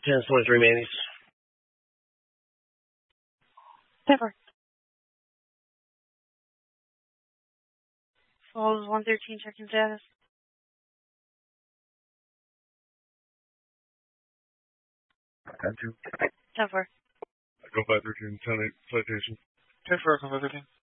1023 Manny's. 10-4. Falls 113, checking status. 10-2. 10-4. Go 513, 10-8, citation. 10-4, go 513.